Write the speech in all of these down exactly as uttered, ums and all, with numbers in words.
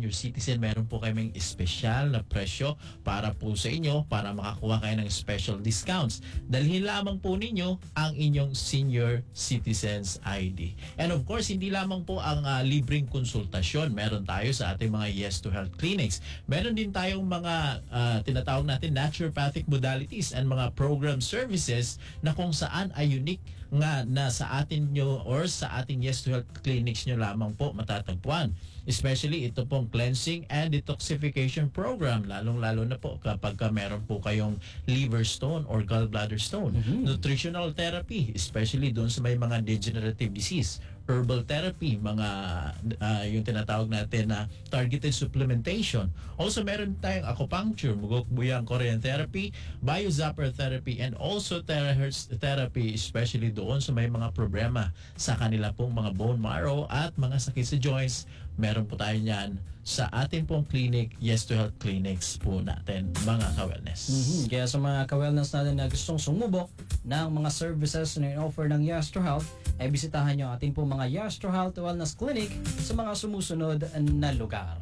senior citizen, meron po kaming espesyal na presyo para po sa inyo para makakuha kayo ng special discounts. Dalhin lamang po ninyo ang inyong senior citizens I D. And of course, hindi lamang po ang uh, libreng konsultasyon. Meron tayo sa ating mga Yes to Health clinics. Meron din tayong mga uh, tinatawag natin naturopathic modalities and mga program services na kung saan ay unique nga na sa atin nyo or sa ating Yes to Health clinics nyo lamang po matatagpuan. Especially ito pong cleansing and detoxification program, lalong-lalo na po kapag ka meron po kayong liver stone or gallbladder stone. Mm-hmm. Nutritional therapy, especially doon sa may mga degenerative disease. Herbal therapy, mga uh, yung tinatawag natin na targeted supplementation. Also meron tayong acupuncture, mugok-buyang Korean therapy, biozapper therapy, and also terahertz therapy, especially doon sa may mga problema sa kanila pong mga bone marrow at mga sakit sa joints. Meron po tayo niyan sa atin pong clinic, Yes to Health clinics po natin, mga ka-wellness. Mm-hmm. Kaya sa mga ka-wellness natin na gustong sumubok ng mga services na in-offer ng Yes to Health, ay bisitahan nyo atin po mga Yes to Health Wellness Clinic sa mga sumusunod na lugar.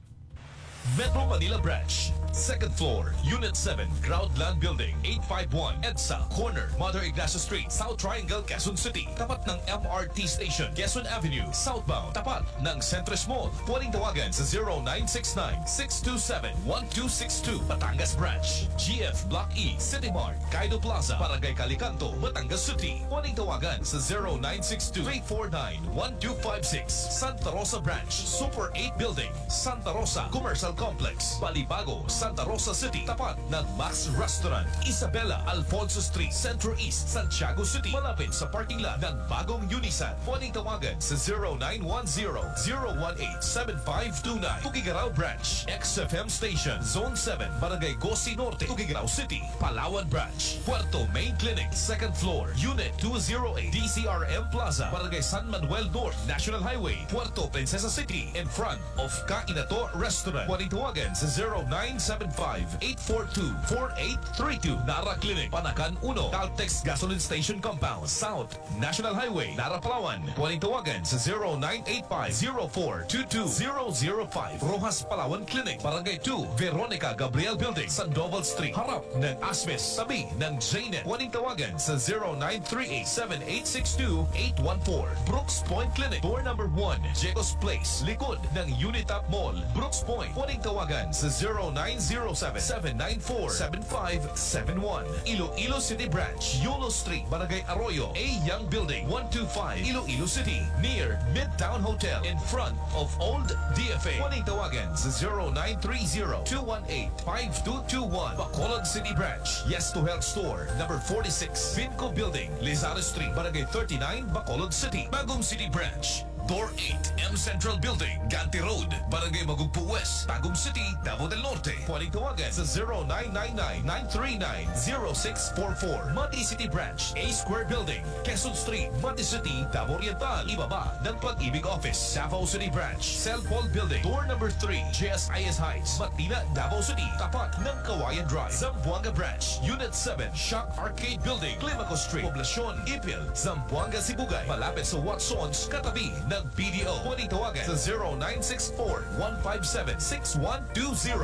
Metro Manila Branch, second floor, Unit seven, Ground Land Building, eight five one, EDSA, corner, Mother Ignacio Street, South Triangle, Quezon City. Tapat ng M R T Station, Quezon Avenue, southbound. Tapat ng Centris Mall. Pwedeng tawagan sa zero nine six nine, six two seven, one two six two. Batangas Branch, G F Block E, City Mart, Kaido Plaza, Barangay Calicanto, Batangas City. Pwedeng tawagan sa zero nine six two, three four nine, one two five six. Santa Rosa Branch, Super eight Building, Santa Rosa Commercial Complex, Balibago, Santa Rosa City. Tapat ng Max Restaurant, Isabela Alfonso Street, Centro East, Santiago City. Malapit sa parking lot ng bagong Unisan. Pwedeng tawagan sa zero nine one zero, zero one eight, seven five two nine. Tugigaraw Branch, X F M Station, Zone seven, Barangay Gosi Norte, Tugigaraw City. Palawan Branch, Puerto Main Clinic, second floor, Unit two oh eight, D C R M Plaza, Barangay San Manuel North, National Highway, Puerto Princesa City, in front of Kainato Restaurant. Pwedeng tawagan sa zero nine seven five, eight four two, four eight three two. Nara Clinic, Panakan one, Caltex Gasoline Station Compound, South, National Highway, Nara Palawan. Pwedeng tawagan sa zero nine eight five, zero four two two zero zero five. Rojas Palawan Clinic, Barangay two, Veronica Gabriel Building, Sandoval Street, harap ng Asmes, tabi ng J N E T. Pwedeng tawagan sa zero nine three eight, seven eight six two, eight one four. Brooks Point Clinic, door number one, Jecos Place, likod ng Unitap Mall, Brooks Point. Pwedeng tawagan sa zero nine zero seven, seven nine four, seven five seven one. Iloilo City Branch, Yolo Street, Barangay Arroyo, A Young Building, one two five, Iloilo City, near Midtown Hotel, in front of Old D F A. Pwedeng tawagan sa zero nine three zero, two one eight, five two two one. Bacolod City Branch, Yes to Health Store, number forty-six, Vinco Building, Lizardo Street, Barangay thirty-nine, Bacolod City. Bagong City Branch, Door eight, M Central Building, Ganti Road, Barangay Magugpo West, Tagum City, Davao del Norte. Pwedeng tawagan sa zero nine nine nine, nine three nine, zero six four four. Mati City Branch, A Square Building, Quezon Street, Mati City, Davao Oriental. Ibaba ng Pag-ibig Office, Davao City Branch, Cell Paul Building, door number three, J S I S Heights, Matina, Davao City. Tapat ng Kawayan Drive, Zamboanga Branch, Unit seven, Shock Arcade Building, Climaco Street, Poblacion, Ipil, Zamboanga, Sibugay. Malapit sa Watsons, katabi ng P D O. Pwedeng tawagan sa zero nine six four, one five seven, six one two zero.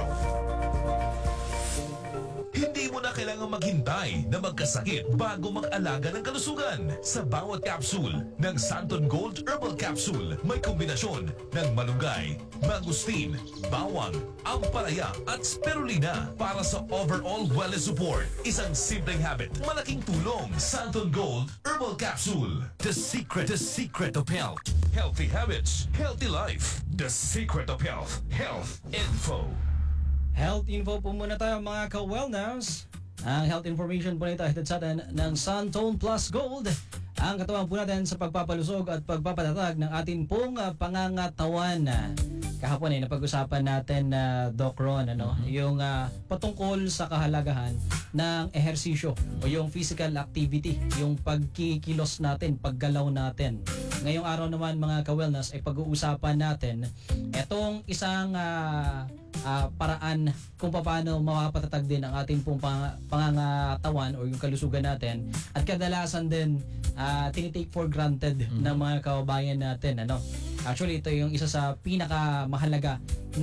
Hindi mo na kailangang maghintay na magkasakit bago mag-alaga ng kalusugan. Sa bawat capsule ng Santon Gold Herbal Capsule, may kombinasyon ng malunggay, mangustin, bawang, ampalaya at spirulina para sa overall wellness support. Isang simpleng habit, malaking tulong. Santon Gold Herbal Capsule. The secret, the secret of health. Healthy habits, healthy life. The secret of health. Health Info. Health info po muna tayo mga ka-wellness. Ang health information po nito hatid sa atin ng Santone Plus Gold. Ang katuwang po natin sa pagpapalusog at pagpapatatag ng ating pong uh, pangangatawan. Kahapon ay napag-usapan natin na uh, Doc Ron, ano, mm-hmm. yung uh, patungkol sa kahalagahan ng ehersisyo o yung physical activity, yung pagkikilos natin, paggalaw natin. Ngayong araw naman mga ka-wellness ay pag-uusapan natin itong isang uh, uh, paraan kung paano mapapatatag din ang ating pong pang- pangangatawan o yung kalusugan natin, at kadalasan din uh, tinitake for granted mm-hmm. ng mga kababayan natin, ano. Actually ito yung isa sa pinakamahalaga